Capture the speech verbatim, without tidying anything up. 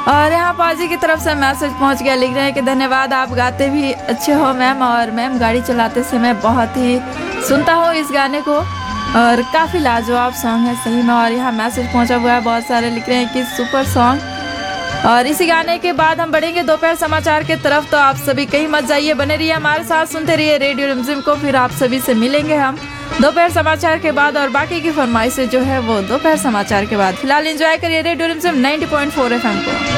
और यहाँ पाजी की तरफ से मैसेज पहुँच गया, लिख रहे हैं कि धन्यवाद, आप गाते भी अच्छे हो मैम, और मैम गाड़ी चलाते समय बहुत ही सुनता हूँ इस गाने को और काफ़ी लाजवाब सॉन्ग है सही में। और यहाँ मैसेज पहुँचा हुआ है, बहुत सारे लिख रहे हैं कि सुपर सॉन्ग। और इसी गाने के बाद हम बढ़ेंगे दोपहर समाचार के तरफ, तो आप सभी कहीं मत जाइए, बने रहिए हमारे साथ, सुनते रहिए रेडियो रिमझिम को। फिर आप सभी से मिलेंगे हम दोपहर समाचार के बाद, और बाकी की फरमाइशें जो है वो दोपहर समाचार के बाद। फिलहाल एंजॉय करिए रेडियो रिमझिम नाइंटी पॉइंट फोर एफ एम को।